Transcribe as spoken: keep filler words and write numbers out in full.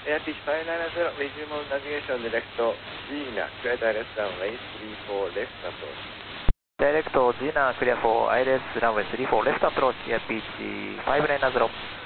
Air pitch five nine zero, resume on navigation direct Gina, clear direct runway three four left approach. Direct Gina, clear for I L S runway three four left approach, air pitch five nine zero.